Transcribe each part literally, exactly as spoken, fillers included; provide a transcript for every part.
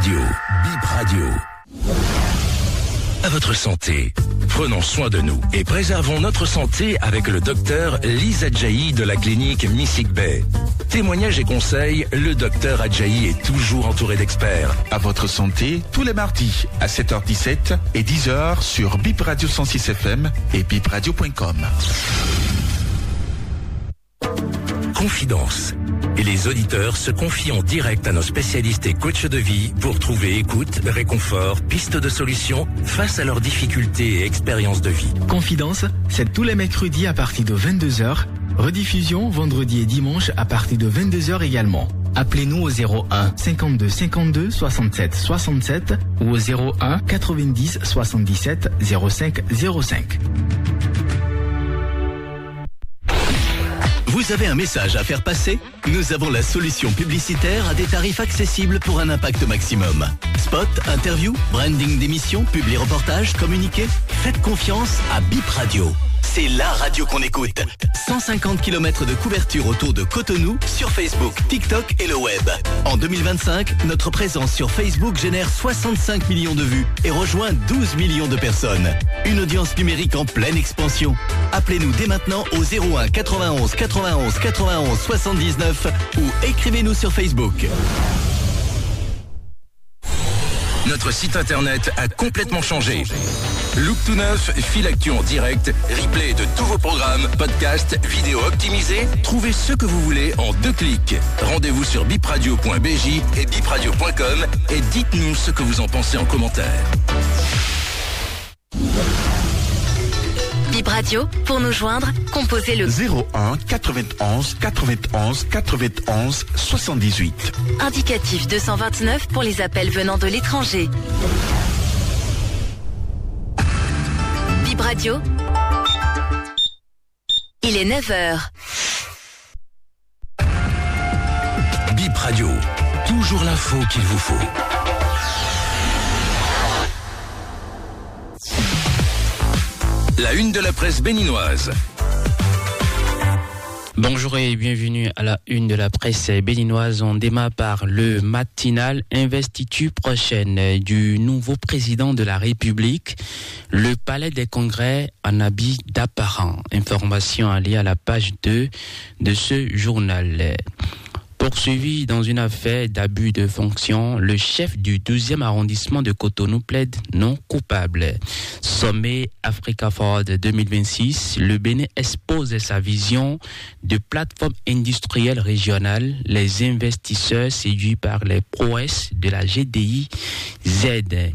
Radio, Bip Radio. À votre santé. Prenons soin de nous et préservons notre santé avec le docteur Lise Adjahi de la clinique Missik Bay. Témoignages et conseils, le docteur Adjahi est toujours entouré d'experts. À votre santé, tous les mardis à sept heures dix-sept et dix heures sur Bip Radio cent six F M et bip radio point com. Confidence. Et les auditeurs se confient en direct à nos spécialistes et coachs de vie pour trouver écoute, réconfort, pistes de solutions face à leurs difficultés et expériences de vie. Confidence, c'est tous les mercredis à partir de vingt-deux heures. Rediffusion vendredi et dimanche à partir de vingt-deux heures également. Appelez-nous au zéro un cinquante-deux cinquante-deux soixante-sept soixante-sept ou au zéro un quatre-vingt-dix soixante-dix-sept zéro cinq zéro cinq. Vous avez un message à faire passer ? Nous avons la solution publicitaire à des tarifs accessibles pour un impact maximum. Spot, interview, branding d'émissions, publi-reportages, communiqués. Faites confiance à Bip Radio. C'est la radio qu'on écoute. cent cinquante kilomètres de couverture autour de Cotonou sur Facebook, TikTok et le web. En deux mille vingt-cinq, notre présence sur Facebook génère soixante-cinq millions de vues et rejoint douze millions de personnes. Une audience numérique en pleine expansion. Appelez-nous dès maintenant au zéro un quatre-vingt-onze quatre-vingt-onze quatre-vingt-onze soixante-dix-neuf ou écrivez-nous sur Facebook. Notre site internet a complètement changé. Look tout neuf, fil actu en direct, replay de tous vos programmes, podcasts, vidéos optimisées. Trouvez ce que vous voulez en deux clics. Rendez-vous sur bip radio point b j et bip radio point com et dites-nous ce que vous en pensez en commentaire. Bip Radio, pour nous joindre, composez le zéro un quatre-vingt-onze quatre-vingt-onze quatre-vingt-onze soixante-dix-huit. indicatif deux cent vingt-neuf pour les appels venant de l'étranger. Bip Radio, il est neuf heures. Bip Radio, toujours l'info qu'il vous faut. La une de la presse béninoise. Bonjour et bienvenue à la une de la presse béninoise. On démarre par le matinal. Investiture prochaine du nouveau président de la République. Le palais des congrès en habit d'apparent. Information alliée à la page deux de ce journal. Poursuivi dans une affaire d'abus de fonction, le chef du douzième arrondissement de Cotonou plaide non coupable. Sommet Africa Forward deux mille vingt-six, le Bénin expose sa vision de plateforme industrielle régionale. Les investisseurs séduits par les prouesses de la G D I Z.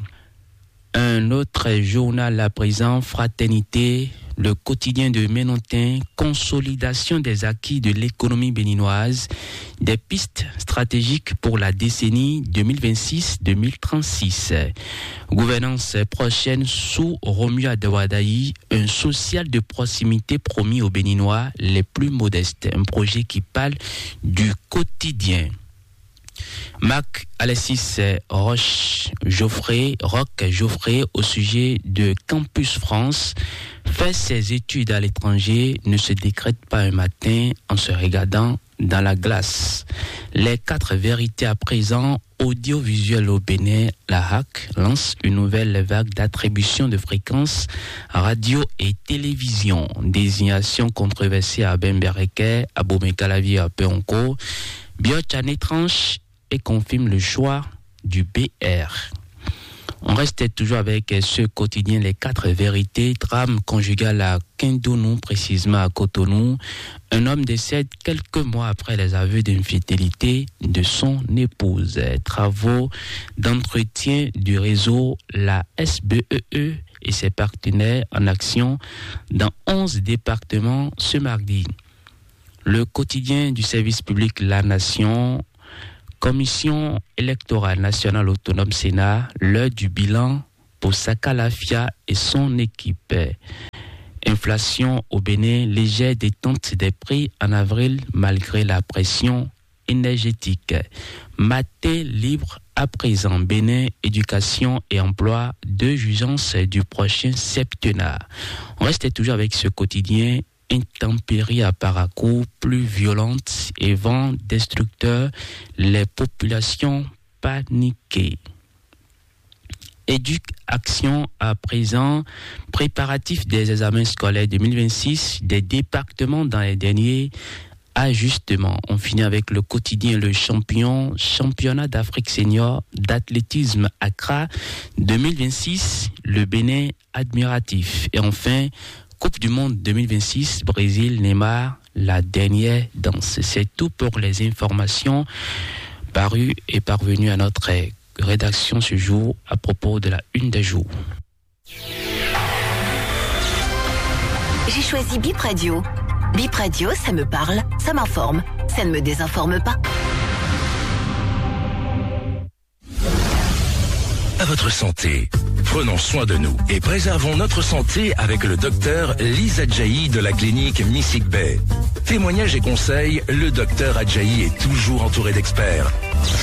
Un autre journal à présent, Fraternité, le quotidien de Ménontin, consolidation des acquis de l'économie béninoise, des pistes stratégiques pour la décennie deux mille vingt-six deux mille trente-six. Gouvernance prochaine sous Romuald Adewadayi, un social de proximité promis aux Béninois les plus modestes. Un projet qui parle du quotidien. Marc Alexis Roche Geoffrey, Roch Geoffrey, au sujet de Campus France, fait ses études à l'étranger, ne se décrète pas un matin en se regardant dans la glace. Les quatre vérités à présent, audiovisuel au Bénin, la H A C lance une nouvelle vague d'attribution de fréquences radio et télévision. Désignation controversée à Bembereke, à Bomekalavi, à Peonko. Biochane tranche et confirme le choix du B R. On reste toujours avec ce quotidien, les quatre vérités. Drame conjugal à Kindonou, précisément à Cotonou. Un homme décède quelques mois après les aveux d'infidélité de son épouse. Travaux d'entretien du réseau, la S B E E et ses partenaires en action dans onze départements ce mardi. Le quotidien du service public La Nation, Commission électorale nationale autonome Sénat, l'heure du bilan pour Sakalafia et son équipe. Inflation au Bénin, légère détente des prix en avril malgré la pression énergétique. Maté libre à présent, Bénin, éducation et emploi, deux jugeances du prochain septennat. On reste toujours avec ce quotidien. Intempéries à Parakou, plus violentes et vents destructeurs, les populations paniquées. Éduc-Action à présent, préparatif des examens scolaires deux mille vingt-six des départements dans les derniers ajustements. On finit avec le quotidien Le Champion, championnat d'Afrique senior d'athlétisme Accra deux mille vingt-six, le Bénin admiratif. Et enfin, Coupe du Monde deux mille vingt-six, Brésil, Neymar, la dernière danse. C'est tout pour les informations parues et parvenues à notre rédaction ce jour à propos de la une des jours. J'ai choisi Bip Radio. Bip Radio, ça me parle, ça m'informe, ça ne me désinforme pas. À votre santé. Prenons soin de nous et préservons notre santé avec le docteur Lise Adjahi de la clinique Missik Bay. Témoignages et conseils, le docteur Adjahi est toujours entouré d'experts.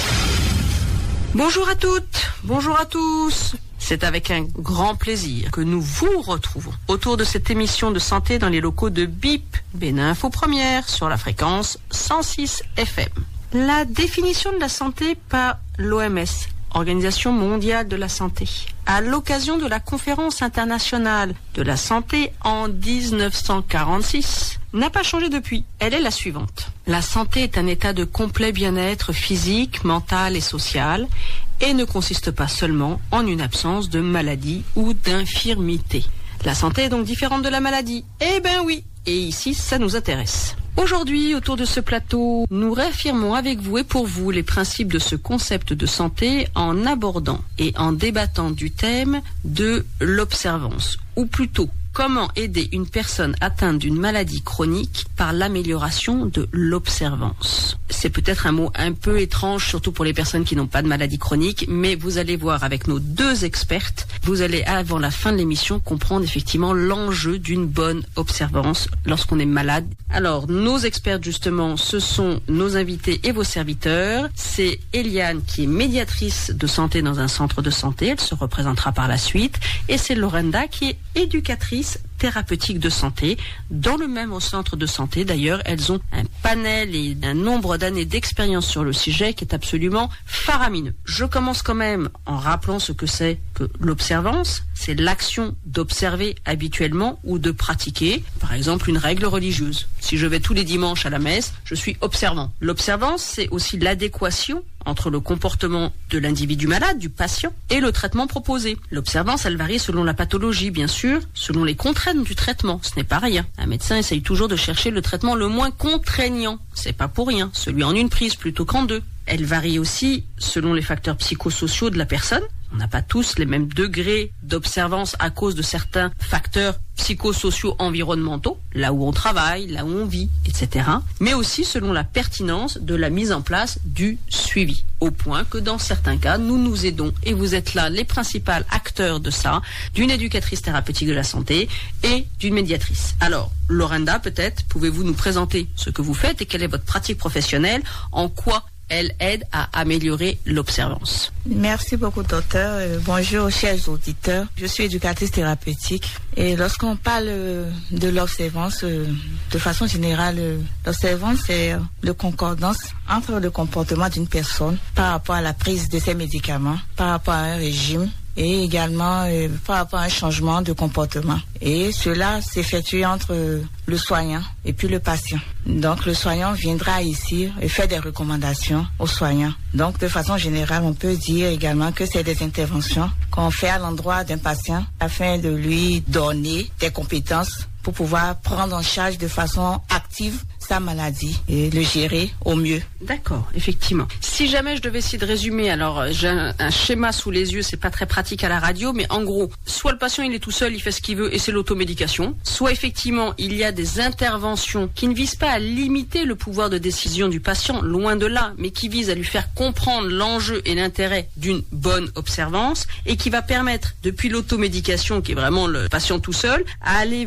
Bonjour à toutes, bonjour à tous. C'est avec un grand plaisir que nous vous retrouvons autour de cette émission de santé dans les locaux de Bip, Bénin Info Première, sur la fréquence cent six F M. La définition de la santé par l'O M S, Organisation mondiale de la santé, à l'occasion de la conférence internationale de la santé en dix-neuf cent quarante-six, n'a pas changé depuis. Elle est la suivante. La santé est un état de complet bien-être physique, mental et social et ne consiste pas seulement en une absence de maladie ou d'infirmité. La santé est donc différente de la maladie. Eh ben oui, et ici ça nous intéresse. Aujourd'hui, autour de ce plateau, nous réaffirmons avec vous et pour vous les principes de ce concept de santé en abordant et en débattant du thème de l'observance, ou plutôt comment aider une personne atteinte d'une maladie chronique par l'amélioration de l'observance. C'est peut-être un mot un peu étrange, surtout pour les personnes qui n'ont pas de maladie chronique, mais vous allez voir avec nos deux expertes, vous allez avant la fin de l'émission comprendre effectivement l'enjeu d'une bonne observance lorsqu'on est malade. Alors, nos expertes justement, ce sont nos invités et vos serviteurs. C'est Eliane qui est médiatrice de santé dans un centre de santé, elle se représentera par la suite, et c'est Lorenda qui est éducatrice thérapeutique de santé dans le même centre de santé. D'ailleurs, elles ont un panel et un nombre d'années d'expérience sur le sujet qui est absolument faramineux. Je commence quand même en rappelant ce que c'est que l'observance. C'est l'action d'observer habituellement ou de pratiquer, par exemple, une règle religieuse. Si je vais tous les dimanches à la messe, je suis observant. L'observance, c'est aussi l'adéquation entre le comportement de l'individu malade, du patient, et le traitement proposé. L'observance, elle varie selon la pathologie, bien sûr, selon les contraintes du traitement. Ce n'est pas rien. Un médecin essaye toujours de chercher le traitement le moins contraignant. C'est pas pour rien. Celui en une prise plutôt qu'en deux. Elle varie aussi selon les facteurs psychosociaux de la personne. On n'a pas tous les mêmes degrés d'observance à cause de certains facteurs psychosociaux environnementaux, là où on travaille, là où on vit, et cetera. Mais aussi selon la pertinence de la mise en place du suivi. Au point que dans certains cas, nous nous aidons, et vous êtes là les principaux acteurs de ça, d'une éducatrice thérapeutique de la santé et d'une médiatrice. Alors, Lorenda, peut-être, pouvez-vous nous présenter ce que vous faites et quelle est votre pratique professionnelle, en quoi elle aide à améliorer l'observance. Merci beaucoup, docteur. Euh, bonjour, chers auditeurs. Je suis éducatrice thérapeutique. Et lorsqu'on parle de l'observance, euh, de façon générale, euh, l'observance, c'est euh, le concordance entre le comportement d'une personne par rapport à la prise de ses médicaments, par rapport à un régime, et également euh, par rapport à un changement de comportement. Et cela s'effectue entre euh, le soignant et puis le patient. Donc le soignant viendra ici et faire des recommandations aux soignants. Donc de façon générale, on peut dire également que c'est des interventions qu'on fait à l'endroit d'un patient afin de lui donner des compétences pour pouvoir prendre en charge de façon active sa maladie et le gérer au mieux. D'accord, effectivement. Si jamais je devais essayer de résumer, alors j'ai un, un schéma sous les yeux, c'est pas très pratique à la radio, mais en gros, soit le patient il est tout seul, il fait ce qu'il veut et c'est l'automédication, soit effectivement il y a des interventions qui ne visent pas à limiter le pouvoir de décision du patient, loin de là, mais qui visent à lui faire comprendre l'enjeu et l'intérêt d'une bonne observance et qui va permettre, depuis l'automédication, qui est vraiment le patient tout seul, à aller